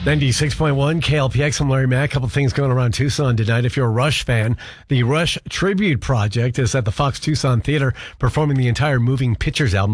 96.1 KLPX. I'm Larry Mack. A couple things going around Tucson tonight. If you're a Rush fan, the Rush Tribute Project is at the Fox Tucson Theater performing the entire Moving Pictures album.